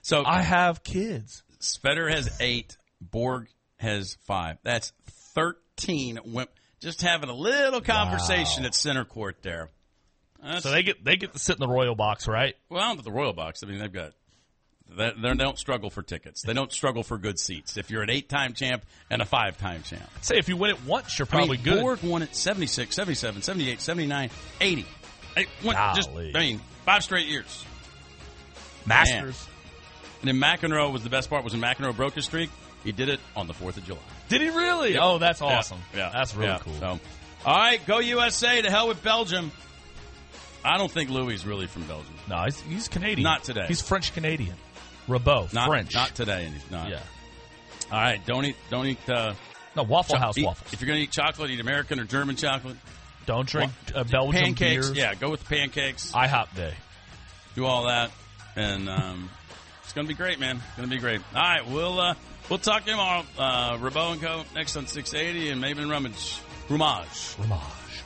So I have kids. Speder has 8. Borg has 5. That's 13. Just having a little conversation at center court there. So they get to sit in the Royal Box, right? Well, the Royal Box. I mean, they've got. They don't struggle for tickets. They don't struggle for good seats. If you're an 8-time champ and a 5-time champ. Say if you win it once, you're probably good. Borg won it 76, 77, 78, 79, 80. 5 straight years. Masters. Man. And then McEnroe was the best part. Was when McEnroe broke his streak, he did it on the 4th of July. Did he really? Yep. Oh, that's awesome. Yeah. That's really cool. So, all right, go USA. To hell with Belgium. I don't think Louis is really from Belgium. No, he's Canadian. Not today. He's French-Canadian. Rabot, French. Not today, and he's not. Yeah. All right, don't eat. No, Waffle House waffles. If you're going to eat chocolate, eat American or German chocolate. Don't drink Belgian pancakes. beers. Yeah, go with the pancakes. IHOP day. Do all that, and it's going to be great, man. It's going to be great. All right, we'll talk to you tomorrow. Rabot and Co. next on 680, and Maven Rumage. Rumage.